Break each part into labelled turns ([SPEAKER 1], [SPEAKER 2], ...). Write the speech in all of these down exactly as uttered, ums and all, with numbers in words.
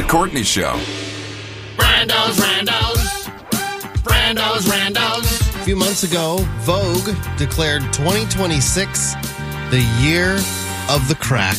[SPEAKER 1] Elizabeth Courtney Show.
[SPEAKER 2] Brando's, Randos. Brando's, Randos.
[SPEAKER 3] A few months ago, Vogue declared twenty twenty-six the year of the crack.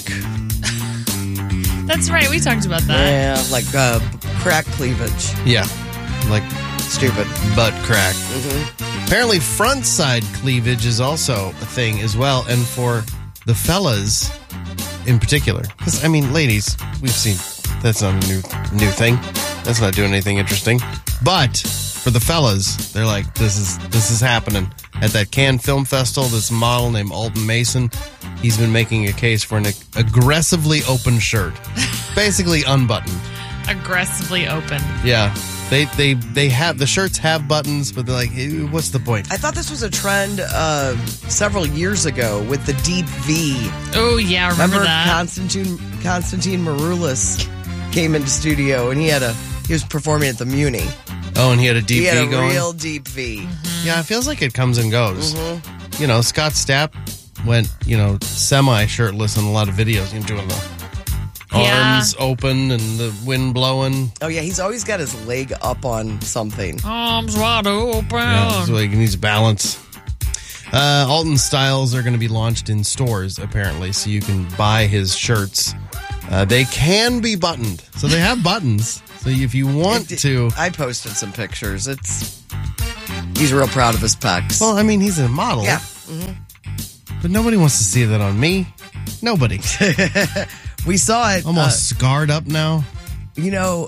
[SPEAKER 4] That's right. We talked about that.
[SPEAKER 5] Yeah, like uh, crack cleavage.
[SPEAKER 3] Yeah, like
[SPEAKER 5] Stupid.
[SPEAKER 3] butt crack.
[SPEAKER 5] Mm-hmm.
[SPEAKER 3] Apparently, front side cleavage is also a thing as well, and for the fellas in particular. Because, I mean, ladies, we've seen that's not a new new thing. That's not doing anything interesting. But for the fellas, they're like, this is this is happening. At that Cannes Film Festival, this model named Alton Mason, he's been making a case for an ag- aggressively open shirt. Basically unbuttoned.
[SPEAKER 4] Aggressively open.
[SPEAKER 3] Yeah. They they they have, the shirts have buttons, but they're like, hey, what's the point?
[SPEAKER 5] I thought this was a trend uh, several years ago with the deep V.
[SPEAKER 4] Oh, yeah. Remember,
[SPEAKER 5] Remember
[SPEAKER 4] that?
[SPEAKER 5] Constantine Constantine Maroulis came into studio and he had a he was performing at the Muni.
[SPEAKER 3] Oh, and he had a deep
[SPEAKER 5] He had
[SPEAKER 3] V
[SPEAKER 5] a
[SPEAKER 3] going?
[SPEAKER 5] real deep V.
[SPEAKER 4] Mm-hmm.
[SPEAKER 3] Yeah, it feels like it comes and goes.
[SPEAKER 5] Mm-hmm.
[SPEAKER 3] You know, Scott Stapp went, you know, semi-shirtless in a lot of videos. You know, doing the
[SPEAKER 4] Yeah.
[SPEAKER 3] arms open and the wind blowing.
[SPEAKER 5] Oh yeah, he's always got his leg up on something.
[SPEAKER 4] Arms wide open.
[SPEAKER 3] Yeah, so he needs balance. Uh, Alton styles are going to be launched in stores, apparently, so you can buy his shirts. Uh, they can be buttoned. So they have buttons. So if you want
[SPEAKER 5] It-
[SPEAKER 3] to...
[SPEAKER 5] I posted some pictures. It's he's real proud of his pecs.
[SPEAKER 3] Well, I mean, he's a model.
[SPEAKER 5] yeah.
[SPEAKER 3] But nobody wants to see that on me. Nobody.
[SPEAKER 5] We saw it.
[SPEAKER 3] Almost
[SPEAKER 5] uh,
[SPEAKER 3] scarred up now.
[SPEAKER 5] you know,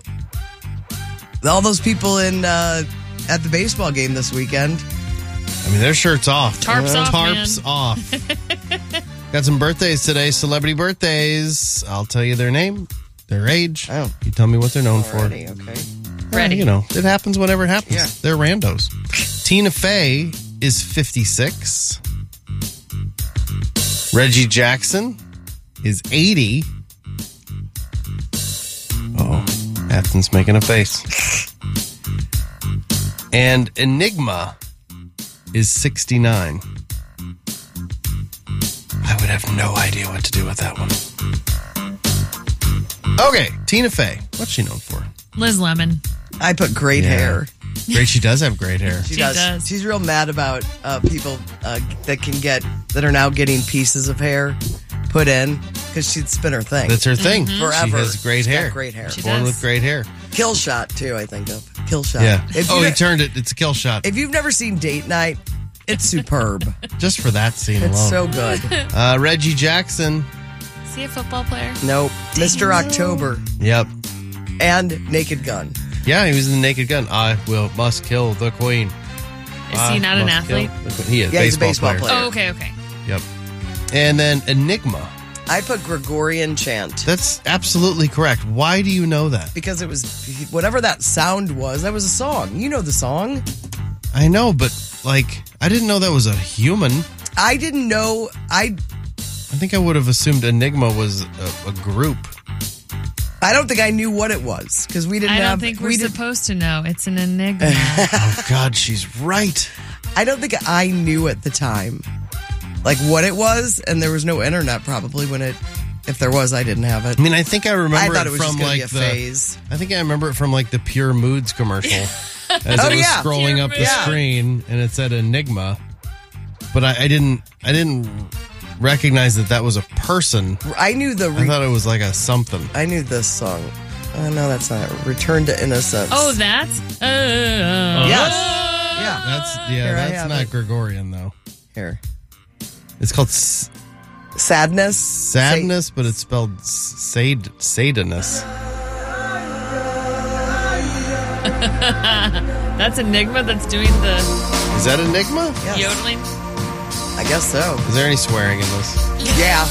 [SPEAKER 5] all those people in uh, at the baseball game this weekend.
[SPEAKER 3] I mean, their shirts off.
[SPEAKER 4] Tarps off,
[SPEAKER 3] Tarps
[SPEAKER 4] man.
[SPEAKER 3] off. Got some birthdays today. Celebrity birthdays. I'll tell you their name, their age.
[SPEAKER 5] Oh.
[SPEAKER 3] You tell me what they're known
[SPEAKER 5] Already,
[SPEAKER 3] for.
[SPEAKER 5] okay.
[SPEAKER 4] Ready.
[SPEAKER 3] You know, it happens whenever it happens.
[SPEAKER 5] Yeah.
[SPEAKER 3] They're randos. Tina Fey is fifty-six. Reggie Jackson is eighty. Oh, Afton's making a face. And Enigma is sixty-nine. I would have no idea what to do with that one. Okay, Tina Fey. What's she known for?
[SPEAKER 4] Liz Lemon.
[SPEAKER 5] I put great
[SPEAKER 3] Yeah.
[SPEAKER 5] hair.
[SPEAKER 3] Great, she does have great hair.
[SPEAKER 5] She,
[SPEAKER 4] She
[SPEAKER 5] does.
[SPEAKER 4] does.
[SPEAKER 5] She's real mad about uh, people uh, that can get that are now getting pieces of hair put in because she'd spin her thing.
[SPEAKER 3] That's her thing.
[SPEAKER 5] Forever.
[SPEAKER 3] She has great
[SPEAKER 5] She's got
[SPEAKER 3] hair.
[SPEAKER 5] great hair.
[SPEAKER 4] She
[SPEAKER 3] Born
[SPEAKER 4] does.
[SPEAKER 3] with great hair.
[SPEAKER 5] Kill shot too. I think of kill shot.
[SPEAKER 3] Yeah.
[SPEAKER 5] If
[SPEAKER 3] Oh,
[SPEAKER 5] you
[SPEAKER 3] he
[SPEAKER 5] ne-
[SPEAKER 3] turned it. It's a kill shot.
[SPEAKER 5] If you've never seen Date Night, it's superb.
[SPEAKER 3] Just for that scene
[SPEAKER 5] It's
[SPEAKER 3] alone.
[SPEAKER 5] so good.
[SPEAKER 3] Uh, Reggie Jackson.
[SPEAKER 4] Is he a football player?
[SPEAKER 5] Nope. Mister October
[SPEAKER 3] Yep.
[SPEAKER 5] and Naked Gun.
[SPEAKER 3] Yeah, he was in the Naked Gun. I will must kill the queen.
[SPEAKER 4] Is
[SPEAKER 3] I
[SPEAKER 4] he not an
[SPEAKER 3] must kill
[SPEAKER 4] athlete?
[SPEAKER 3] the queen. He is.
[SPEAKER 5] Yeah, he's a
[SPEAKER 3] baseball,
[SPEAKER 5] baseball
[SPEAKER 3] player.
[SPEAKER 5] player.
[SPEAKER 4] Oh, okay, okay.
[SPEAKER 3] Yep. And then Enigma.
[SPEAKER 5] I put Gregorian chant
[SPEAKER 3] That's absolutely correct. Why do you know that?
[SPEAKER 5] because it was whatever that sound was. That was a song. You know the song.
[SPEAKER 3] I know, but like, I didn't know that was a human.
[SPEAKER 5] I didn't know. I
[SPEAKER 3] I think I would have assumed Enigma was a, a group.
[SPEAKER 5] I don't think I knew what it was because we didn't
[SPEAKER 4] I don't
[SPEAKER 5] have.
[SPEAKER 4] think we're
[SPEAKER 5] we didn't-
[SPEAKER 4] supposed to know. It's an enigma.
[SPEAKER 3] Oh, God, she's right.
[SPEAKER 5] I don't think I knew at the time, like what it was, and there was no internet probably when it. If there was, I didn't have it.
[SPEAKER 3] I mean, I think I remember
[SPEAKER 5] I thought
[SPEAKER 3] it
[SPEAKER 5] it was
[SPEAKER 3] from
[SPEAKER 5] just gonna
[SPEAKER 3] like
[SPEAKER 5] be a
[SPEAKER 3] the.
[SPEAKER 5] phase.
[SPEAKER 3] I think I remember it from like the Pure Moods commercial. As
[SPEAKER 5] Oh,
[SPEAKER 3] it was
[SPEAKER 5] yeah.
[SPEAKER 3] scrolling
[SPEAKER 4] Pure
[SPEAKER 3] up the
[SPEAKER 4] Moods.
[SPEAKER 3] screen and it said Enigma, but I, I didn't. I didn't recognize that that was a person.
[SPEAKER 5] I knew the.
[SPEAKER 3] I
[SPEAKER 5] Re-
[SPEAKER 3] thought it was like a something.
[SPEAKER 5] I knew this song. Oh no, that's not it. Return to Innocence.
[SPEAKER 4] Oh, that's. Uh,
[SPEAKER 5] yes, yeah.
[SPEAKER 3] That's yeah.
[SPEAKER 5] Here, I
[SPEAKER 3] that's
[SPEAKER 5] have
[SPEAKER 3] not
[SPEAKER 5] it.
[SPEAKER 3] Gregorian though.
[SPEAKER 5] Here,
[SPEAKER 3] It's called s-
[SPEAKER 5] sadness.
[SPEAKER 3] sadness, but it's spelled sad sadness.
[SPEAKER 4] That's Enigma that's doing the
[SPEAKER 3] Is that Enigma?
[SPEAKER 5] Yes.
[SPEAKER 4] yodeling.
[SPEAKER 5] I guess so.
[SPEAKER 3] Is there any swearing in this?
[SPEAKER 5] Yeah.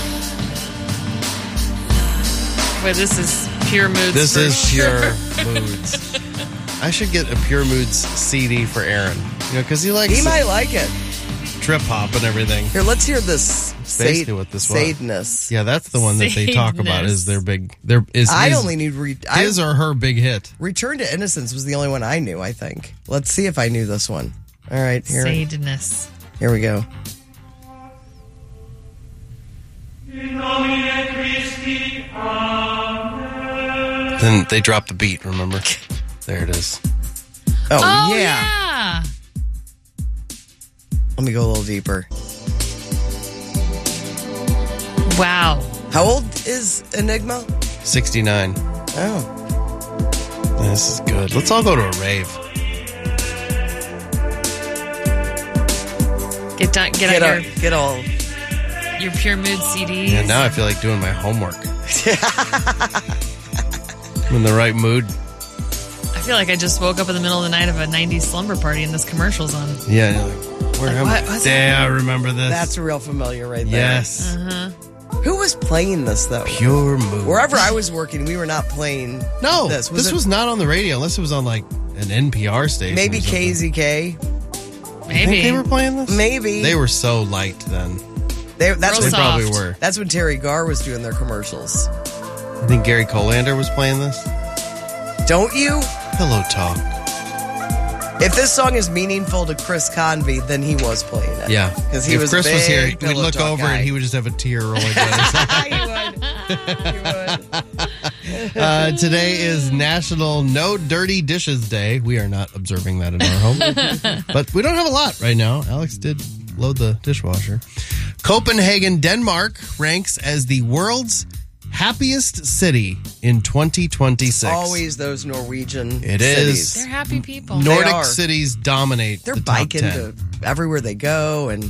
[SPEAKER 4] Wait, this is Pure Moods.
[SPEAKER 3] This
[SPEAKER 4] for
[SPEAKER 3] is
[SPEAKER 4] sure.
[SPEAKER 3] Pure Moods. I should get a Pure Moods C D for Aaron. You know, because he likes
[SPEAKER 5] He might like it.
[SPEAKER 3] trip hop and everything.
[SPEAKER 5] Here, let's hear this.
[SPEAKER 3] basically what this was.
[SPEAKER 5] Sadness.
[SPEAKER 3] Yeah, that's the one that they talk about. Is their big? Their is
[SPEAKER 5] I
[SPEAKER 3] his,
[SPEAKER 5] only need re- I,
[SPEAKER 3] his or her big hit.
[SPEAKER 5] Return to Innocence was the only one I knew. I think. Let's see if I knew this one. All right, here,
[SPEAKER 4] Sadness.
[SPEAKER 5] here we go.
[SPEAKER 3] Then they drop the beat, remember? There it is.
[SPEAKER 5] Oh,
[SPEAKER 4] Oh,
[SPEAKER 5] yeah.
[SPEAKER 4] yeah.
[SPEAKER 5] Let me go a little deeper.
[SPEAKER 4] Wow.
[SPEAKER 5] How old is Enigma?
[SPEAKER 3] sixty-nine.
[SPEAKER 5] Oh.
[SPEAKER 3] This is good. Let's all go to a rave.
[SPEAKER 4] Get done. Get,
[SPEAKER 5] Get,
[SPEAKER 4] out
[SPEAKER 5] a,
[SPEAKER 4] your,
[SPEAKER 5] get all.
[SPEAKER 4] your Pure Mood C Ds.
[SPEAKER 3] Yeah, now I feel like doing my homework. I'm in the right mood.
[SPEAKER 4] I feel like I just woke up in the middle of the night of a nineties slumber party and this commercial's on.
[SPEAKER 3] Yeah, you're like, where
[SPEAKER 4] Like,
[SPEAKER 3] am
[SPEAKER 4] what-
[SPEAKER 3] I?
[SPEAKER 4] what's
[SPEAKER 3] Yeah, I remember this.
[SPEAKER 5] That's real familiar right there.
[SPEAKER 3] yes.
[SPEAKER 5] Who was playing this, though?
[SPEAKER 3] Pure mood.
[SPEAKER 5] Wherever I was working, we were not playing
[SPEAKER 3] No,
[SPEAKER 5] this.
[SPEAKER 3] this
[SPEAKER 5] it
[SPEAKER 3] was not on the radio unless it was on like an N P R station.
[SPEAKER 5] maybe
[SPEAKER 3] or something.
[SPEAKER 5] K Z K?
[SPEAKER 3] You think
[SPEAKER 4] Maybe.
[SPEAKER 3] they were playing this?
[SPEAKER 5] Maybe.
[SPEAKER 3] They were so light then.
[SPEAKER 5] They, that's,
[SPEAKER 4] Real
[SPEAKER 3] They
[SPEAKER 5] when,
[SPEAKER 4] soft.
[SPEAKER 3] probably were.
[SPEAKER 5] that's when Terry Garr was doing their commercials.
[SPEAKER 3] I think Gary Colander was playing this.
[SPEAKER 5] Don't you?
[SPEAKER 3] Pillow Talk.
[SPEAKER 5] If this song is meaningful to Chris Convey, then he was playing it.
[SPEAKER 3] Yeah.
[SPEAKER 5] Because he
[SPEAKER 3] if
[SPEAKER 5] was
[SPEAKER 3] Chris
[SPEAKER 5] a
[SPEAKER 3] was here,
[SPEAKER 5] big
[SPEAKER 3] we'd
[SPEAKER 5] Pillow
[SPEAKER 3] look
[SPEAKER 5] Talk
[SPEAKER 3] over
[SPEAKER 5] guy.
[SPEAKER 3] and he would just have a tear rolling down his eye.
[SPEAKER 5] he would. He would.
[SPEAKER 3] Uh, today is National No Dirty Dishes Day. We are not observing that in our home. But we don't have a lot right now. Alex did load the dishwasher. Copenhagen, Denmark ranks as the world's happiest city in twenty twenty-six.
[SPEAKER 5] Always those Norwegian
[SPEAKER 3] It
[SPEAKER 5] cities.
[SPEAKER 3] is.
[SPEAKER 4] They're happy people.
[SPEAKER 5] They
[SPEAKER 3] Nordic
[SPEAKER 5] are.
[SPEAKER 3] cities dominate
[SPEAKER 5] They're
[SPEAKER 3] the top
[SPEAKER 5] biking
[SPEAKER 3] ten.
[SPEAKER 5] to everywhere they go and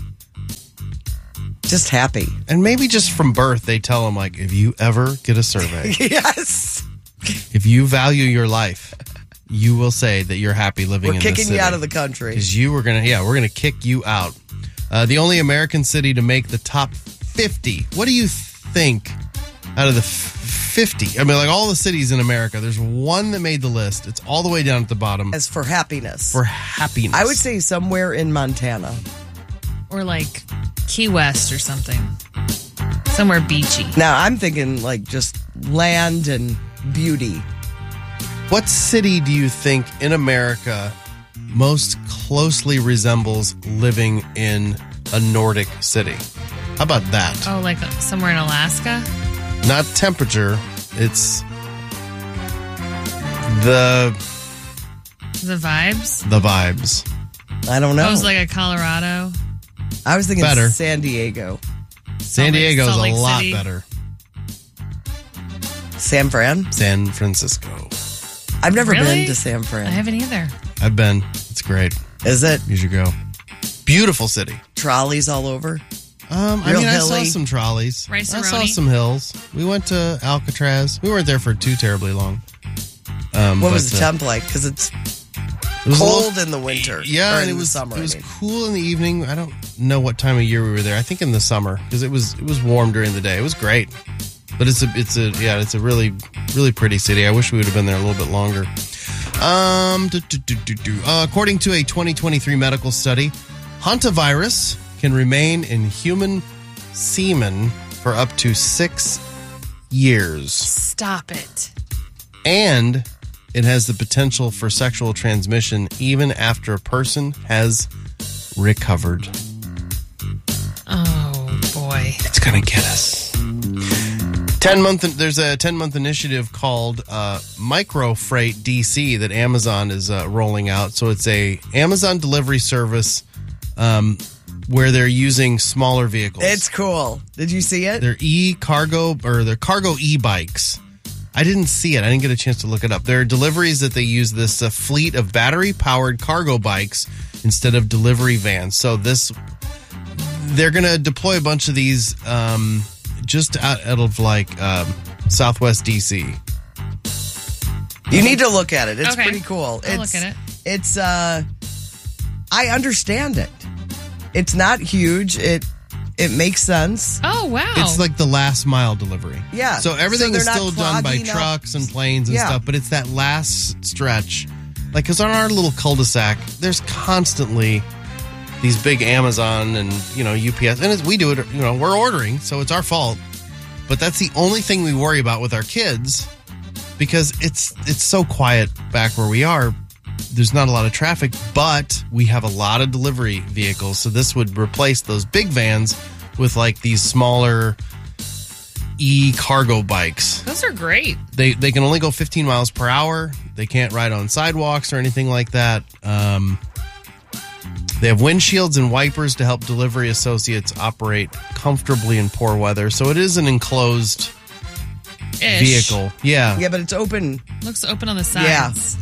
[SPEAKER 5] just happy.
[SPEAKER 3] And maybe just from birth, they tell them, like, if you ever get a survey,
[SPEAKER 5] Yes.
[SPEAKER 3] if you value your life, you will say that you're happy living
[SPEAKER 5] We're
[SPEAKER 3] in
[SPEAKER 5] kicking
[SPEAKER 3] this city.
[SPEAKER 5] you out of the country.
[SPEAKER 3] Because you were going to, yeah, we're going to kick you out. Uh, the only American city to make the top fifty. What do you think out of the f- fifty? I mean, like all the cities in America, there's one that made the list. It's all the way down at the bottom
[SPEAKER 5] As for happiness,
[SPEAKER 3] for happiness.
[SPEAKER 5] I would say somewhere in Montana.
[SPEAKER 4] Or like Key West or something. Somewhere beachy.
[SPEAKER 5] Now, I'm thinking like just land and beauty.
[SPEAKER 3] What city do you think in America most closely resembles living in a Nordic city? How about that?
[SPEAKER 4] Oh, like somewhere in Alaska?
[SPEAKER 3] Not temperature, it's the
[SPEAKER 4] The vibes?
[SPEAKER 3] the vibes.
[SPEAKER 5] I don't know.
[SPEAKER 4] Oh, it's like a Colorado.
[SPEAKER 5] I was thinking
[SPEAKER 3] Better.
[SPEAKER 5] San Diego.
[SPEAKER 3] San
[SPEAKER 4] Lake-
[SPEAKER 3] Diego's
[SPEAKER 4] Salt
[SPEAKER 3] a
[SPEAKER 4] Lake
[SPEAKER 3] lot
[SPEAKER 4] City.
[SPEAKER 3] better.
[SPEAKER 5] San Fran?
[SPEAKER 3] San Francisco.
[SPEAKER 5] I've never
[SPEAKER 4] Really?
[SPEAKER 5] been to San Fran.
[SPEAKER 4] I haven't either.
[SPEAKER 3] I've been. It's great.
[SPEAKER 5] Is it
[SPEAKER 3] You should go. Beautiful city.
[SPEAKER 5] trolleys all over?
[SPEAKER 3] Um, I
[SPEAKER 5] Real
[SPEAKER 3] mean, I
[SPEAKER 5] hilly.
[SPEAKER 3] saw some trolleys.
[SPEAKER 4] Rice-A-roni.
[SPEAKER 3] I saw some hills. We went to Alcatraz. We weren't there for too terribly long. Um,
[SPEAKER 5] What
[SPEAKER 3] but,
[SPEAKER 5] was the
[SPEAKER 3] uh,
[SPEAKER 5] temp like? Because it's
[SPEAKER 3] it was a
[SPEAKER 5] cold
[SPEAKER 3] little-
[SPEAKER 5] in the winter.
[SPEAKER 3] Yeah,
[SPEAKER 5] or
[SPEAKER 3] and
[SPEAKER 5] in
[SPEAKER 3] it was
[SPEAKER 5] the summer.
[SPEAKER 3] it was
[SPEAKER 5] I mean.
[SPEAKER 3] cool in the evening. I don't know what time of year we were there. I think in the summer because it was it was warm during the day. It was great, but it's a it's a yeah it's a really really pretty city. I wish we would have been there a little bit longer. Um, do, do, do, do, do. Uh, according to a twenty twenty-three medical study, hantavirus can remain in human semen for up to six years,
[SPEAKER 4] Stop it.
[SPEAKER 3] and it has the potential for sexual transmission even after a person has recovered.
[SPEAKER 4] Oh, boy.
[SPEAKER 3] It's gonna get us. Ten month. There's a ten month initiative called uh, Micro Freight D C that Amazon is uh, rolling out. So it's a Amazon delivery service um, where they're using smaller vehicles.
[SPEAKER 5] It's cool. Did you see it?
[SPEAKER 3] They're e cargo or they're cargo e bikes. I didn't see it. I didn't get a chance to look it up. There are deliveries that they use this uh, fleet of battery powered cargo bikes instead of delivery vans. So this, they're going to deploy a bunch of these um, just out, out of like um, Southwest D C.
[SPEAKER 5] You need to look at it. It's
[SPEAKER 4] Okay.
[SPEAKER 5] pretty cool.
[SPEAKER 4] I'll
[SPEAKER 5] it's,
[SPEAKER 4] look at it.
[SPEAKER 5] It's uh I understand it. It's not huge. It it makes sense.
[SPEAKER 4] Oh, wow.
[SPEAKER 3] It's like the last mile delivery.
[SPEAKER 5] Yeah.
[SPEAKER 3] So everything
[SPEAKER 5] So
[SPEAKER 3] is
[SPEAKER 5] they're not
[SPEAKER 3] still done by
[SPEAKER 5] clogging up-
[SPEAKER 3] trucks and planes and
[SPEAKER 5] Yeah.
[SPEAKER 3] stuff, but it's that last stretch. Like, because on our little cul-de-sac, there's constantly these big Amazon and, you know, U P S. And it's, we do it, you know, we're ordering, so it's our fault. But that's the only thing we worry about with our kids because it's it's so quiet back where we are. There's not a lot of traffic, but we have a lot of delivery vehicles. So this would replace those big vans with like these smaller, e-cargo bikes.
[SPEAKER 4] Those are great.
[SPEAKER 3] They they can only go fifteen miles per hour. They can't ride on sidewalks or anything like that. Um, they have windshields and wipers to help delivery associates operate comfortably in poor weather. So it is an enclosed
[SPEAKER 4] Ish.
[SPEAKER 3] vehicle. Yeah.
[SPEAKER 5] Yeah, but it's open.
[SPEAKER 4] Looks open on the sides.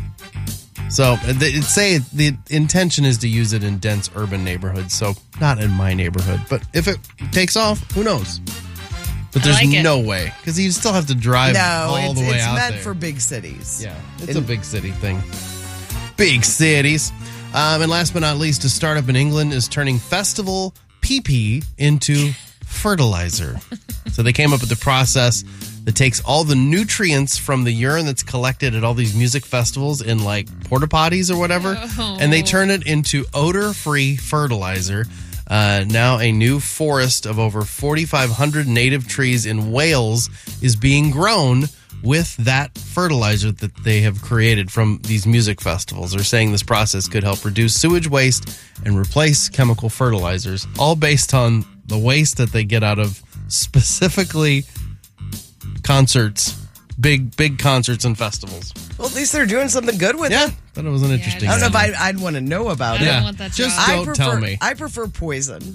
[SPEAKER 3] So it say the intention is to use it in dense urban neighborhoods. So not in my neighborhood, but if it takes off, who knows? But there's
[SPEAKER 4] like it.
[SPEAKER 3] no way because you still have to drive
[SPEAKER 5] No,
[SPEAKER 3] all
[SPEAKER 5] it's,
[SPEAKER 3] the way
[SPEAKER 5] it's
[SPEAKER 3] out
[SPEAKER 5] meant
[SPEAKER 3] there.
[SPEAKER 5] for big cities.
[SPEAKER 3] Yeah, it's
[SPEAKER 5] In-
[SPEAKER 3] a big city thing. Big cities. Um, and last but not least, a startup in England is turning festival pee-pee into fertilizer. So they came up with the process that takes all the nutrients from the urine that's collected at all these music festivals in like porta potties or whatever,
[SPEAKER 4] Oh.
[SPEAKER 3] and they turn it into odor-free fertilizer. Uh, now a new forest of over forty-five hundred native trees in Wales is being grown with that fertilizer that they have created from these music festivals. They're saying this process could help reduce sewage waste and replace chemical fertilizers, all based on the waste that they get out of specifically concerts, big, big concerts and festivals.
[SPEAKER 5] Well, at least they're doing something good with
[SPEAKER 3] Yeah,
[SPEAKER 5] it.
[SPEAKER 3] thought it was an interesting
[SPEAKER 5] I don't know if
[SPEAKER 3] idea.
[SPEAKER 5] I'd, I'd want to know about
[SPEAKER 4] I
[SPEAKER 5] it.
[SPEAKER 4] don't
[SPEAKER 3] Yeah.
[SPEAKER 4] want that
[SPEAKER 3] Just
[SPEAKER 4] job.
[SPEAKER 3] don't
[SPEAKER 5] I prefer,
[SPEAKER 3] tell me.
[SPEAKER 5] I prefer poison.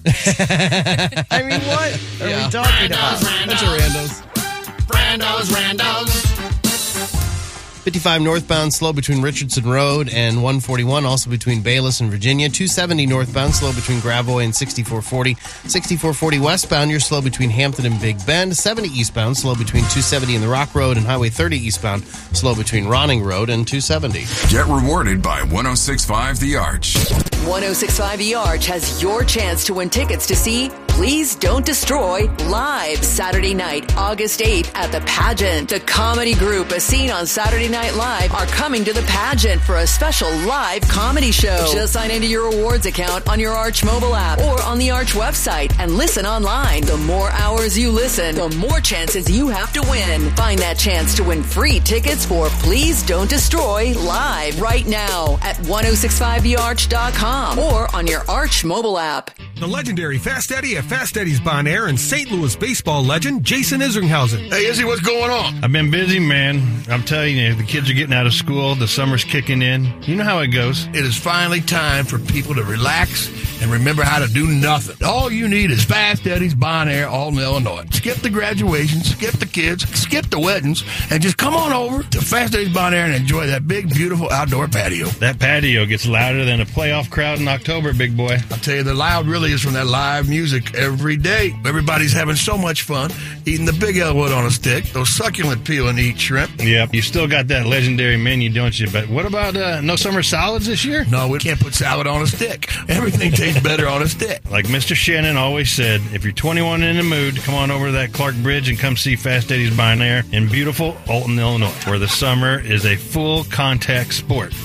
[SPEAKER 5] I mean, what are
[SPEAKER 3] Yeah.
[SPEAKER 5] we talking about?
[SPEAKER 3] Bunch of randos.
[SPEAKER 2] Randos, randos.
[SPEAKER 3] fifty-five northbound, slow between Richardson Road and one forty-one, also between Bayless and Virginia. two seventy northbound, slow between Gravois and sixty-four forty. sixty-four forty westbound, you're slow between Hampton and Big Bend. seventy eastbound, slow between two seventy and the Rock Road, and Highway thirty eastbound, slow between Ronning Road and two seventy.
[SPEAKER 1] Get rewarded by one oh six point five The Arch.
[SPEAKER 6] one oh six point five The Arch has your chance to win tickets to see Please Don't Destroy live Saturday night, August eighth at the Pageant. The comedy group as seen on Saturday Night Live are coming to the Pageant for a special live comedy show. Just sign into your awards account on your Arch mobile app or on the Arch website and listen online. The more hours you listen, the more chances you have to win. Find that chance to win free tickets for Please Don't Destroy live right now at ten sixty-five the arch dot com or on your Arch mobile app.
[SPEAKER 7] The legendary Fast Eddie at Fast Eddie's Bon Air and Saint Louis baseball legend Jason Isringhausen.
[SPEAKER 8] Hey, Izzy, what's going on?
[SPEAKER 9] I've been busy, man. I'm telling you, the kids are getting out of school. The summer's kicking in. You know how it goes.
[SPEAKER 8] It is finally time for people to relax and remember how to do nothing. All you need is Fast Eddie's Bon Air, Alton, Illinois. Skip the graduations, skip the kids, skip the weddings, and just come on over to Fast Eddie's Bon Air and enjoy that big, beautiful outdoor patio.
[SPEAKER 9] That patio gets louder than a playoff crowd in October, big boy.
[SPEAKER 8] I'll tell you, the loud really is from that live music every day. Everybody's having so much fun eating the Big Elwood on a stick, those succulent peel and eat shrimp.
[SPEAKER 9] Yep, you still got that legendary menu, don't you? But what about uh, no summer salads this year?
[SPEAKER 8] No, we can't put salad on a stick. Everything tastes better on a stick.
[SPEAKER 9] Like Mister Shannon always said, if you're twenty-one and in the mood, come on over to that Clark Bridge and come see Fast Eddie's Bon Air in beautiful Alton, Illinois, where the summer is a full contact sport.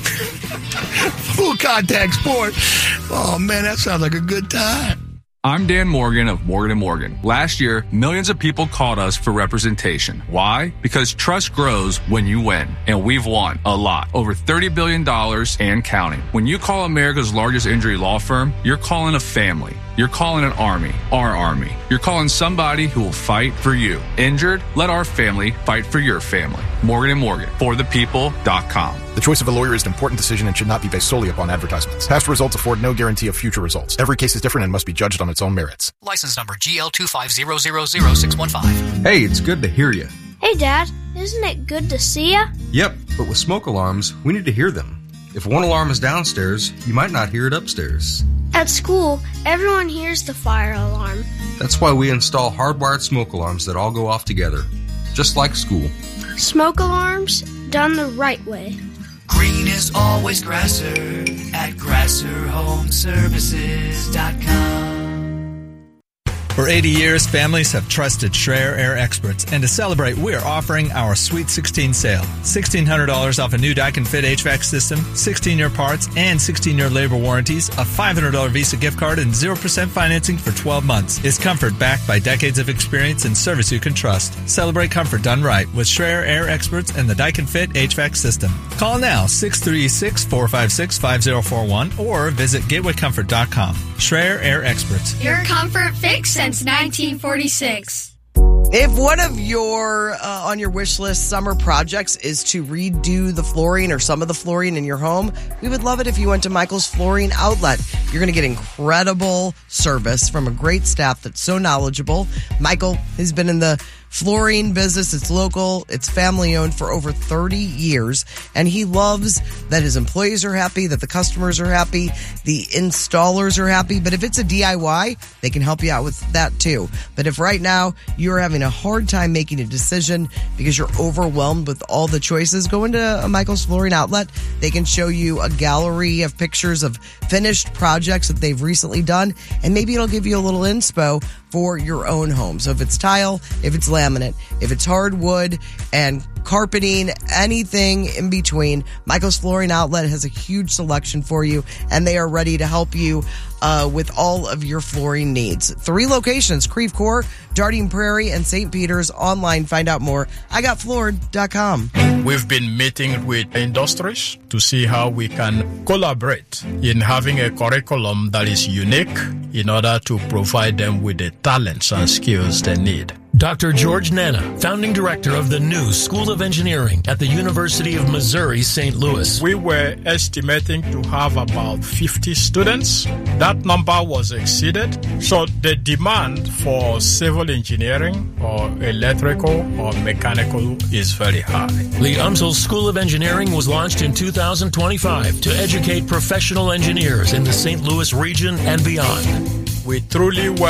[SPEAKER 8] Full contact sport. Oh, man, that sounds like a good time.
[SPEAKER 10] I'm Dan Morgan of Morgan and Morgan. Last year, millions of people called us for representation. Why? Because trust grows when you win. And we've won a lot. Over thirty billion dollars and counting. When you call America's largest injury law firm, you're calling a family. You're calling an army, our army. You're calling somebody who will fight for you. Injured? Let our family fight for your family. Morgan and Morgan, for the people dot com.
[SPEAKER 11] The choice of a lawyer is an important decision and should not be based solely upon advertisements. Past results afford no guarantee of future results. Every case is different and must be judged on its own merits.
[SPEAKER 12] License number G L two five zero zero zero six one five.
[SPEAKER 13] Hey, it's good to hear you.
[SPEAKER 14] Hey, Dad. Isn't it good to see ya?
[SPEAKER 13] Yep, but with smoke alarms, we need to hear them. If one alarm is downstairs, you might not hear it upstairs.
[SPEAKER 14] At school, everyone hears the fire alarm.
[SPEAKER 13] That's why we install hardwired smoke alarms that all go off together, just like school.
[SPEAKER 14] Smoke alarms done the right way.
[SPEAKER 12] Green is always Grasser at grasser home services dot com.
[SPEAKER 15] For eighty years, families have trusted Schreier Air Experts, and to celebrate, we are offering our Sweet sixteen sale. sixteen hundred dollars off a new Daikin Fit H V A C system, sixteen-year parts, and sixteen-year labor warranties, a five hundred dollars Visa gift card, and zero percent financing for twelve months. It's comfort backed by decades of experience and service you can trust. Celebrate comfort done right with Schreier Air Experts and the Daikin Fit H V A C system. Call now, six three six, four five six, five zero four one, or visit gateway comfort dot com. Schreier Air Experts.
[SPEAKER 16] Your comfort fix since nineteen forty-six.
[SPEAKER 5] If one of your, uh, on your wish list summer projects is to redo the flooring or some of the flooring in your home, we would love it if you went to Michael's Flooring Outlet. You're going to get incredible service from a great staff that's so knowledgeable. Michael has been in the flooring business. It's local. It's family owned for over thirty years. And he loves that his employees are happy, that the customers are happy, the installers are happy. But if it's a D I Y, they can help you out with that too. But if right now you're having a hard time making a decision because you're overwhelmed with all the choices, go into a Michael's Flooring Outlet. They can show you a gallery of pictures of finished projects that they've recently done. And maybe it'll give you a little inspo for your own home. So if it's tile, if it's laminate, if it's hardwood and carpeting, anything in between, Michael's Flooring Outlet has a huge selection for you, and they are ready to help you uh, with all of your flooring needs. Three locations, Creve Coeur, Darting Prairie, and Saint Peter's. Online, find out more. I got floored dot com.
[SPEAKER 16] We've been meeting with industries to see how we can collaborate in having a curriculum that is unique in order to provide them with the talents and skills they need.
[SPEAKER 17] Doctor George Nana, founding director of the new School of Engineering at the University of Missouri, Saint Louis.
[SPEAKER 16] We were estimating to have about fifty students. That number was exceeded. So the demand for civil engineering or electrical or mechanical is very high.
[SPEAKER 17] Lee Umsel's School of Engineering was launched in two thousand twenty-five to educate professional engineers in the Saint Louis region and beyond.
[SPEAKER 16] We truly welcome